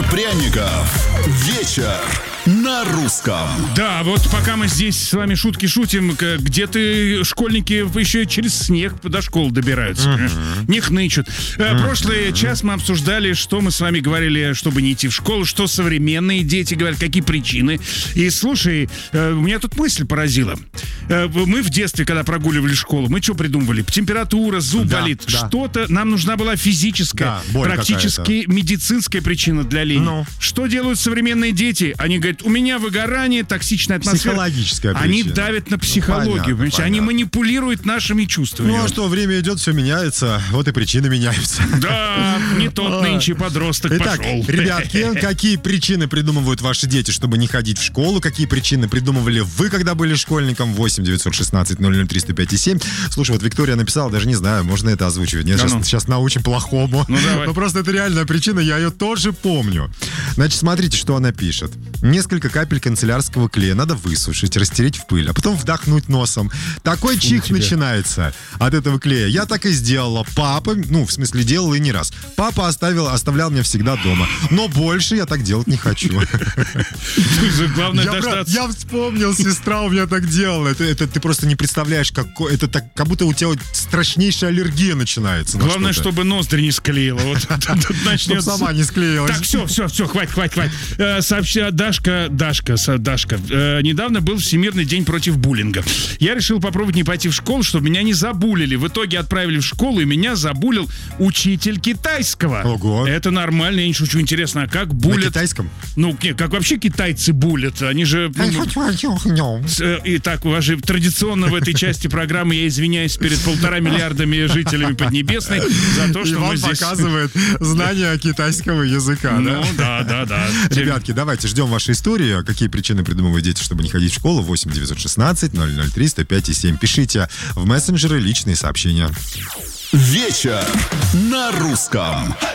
Пряников. Вечер на русском. Да, вот пока мы здесь с вами шутки шутим, где-то школьники еще через снег до школы добираются. Не хнычут. Прошлый час мы обсуждали, что мы с вами говорили, чтобы не идти в школу, что современные дети говорят, какие причины. И слушай, меня тут мысль поразила. Мы в детстве, когда прогуливали школу, мы что придумывали? Температура, зуб болит. Да. Что-то, нам нужна была физическая, практически медицинская причина для лени. Что делают современные дети? Они говорят, у меня выгорание, токсичная атмосфера. Психологическая причина. Они давят на психологию. Понятно. Они манипулируют нашими чувствами. Ну а что, время идет, все меняется, вот и причины меняются. Да, не тот нынче подросток пошел. Итак, ребятки, какие причины придумывают ваши дети, чтобы не ходить в школу? Какие причины придумывали вы, когда были школьником? 8 916 003 105 и 7. Слушай, вот Виктория написала, даже не знаю, можно это озвучивать. Нет, сейчас научим плохому. Ну просто это реальная причина, я ее тоже помню. Значит, смотрите, что она пишет. Несколько капель канцелярского клея надо высушить, растереть в пыль, а потом вдохнуть носом. Такой чих начинается от этого клея. Я так и сделала. Папа, в смысле, делал и не раз. Папа оставлял меня всегда дома. Но больше я так делать не хочу. Главное дождаться. Я вспомнил, сестра у меня так делала. Это ты просто не представляешь, это так, как будто у тебя страшнейшая аллергия начинается. Главное, чтобы ноздри не склеила. Чтобы сама не склеилась. Так, все, хватит. Сообща, Дашка. Недавно был Всемирный день против буллинга. Я решил попробовать не пойти в школу, чтобы меня не забулили. В итоге отправили в школу, и меня забулил учитель китайского. Ого. Это нормально, я не шучу. Интересно, а как булят? На китайском? Как вообще китайцы булят? Они же... Итак, у вас же традиционно в этой части программы, я извиняюсь перед 1,5 миллиардами жителями Поднебесной за то, что мы здесь... показывает знание китайского языка. Да. Ребятки, давайте ждем вашей истории. Какие причины придумывают дети, чтобы не ходить в школу? 8 916 003 105 и 7. Пишите в мессенджеры личные сообщения. Вечер на русском.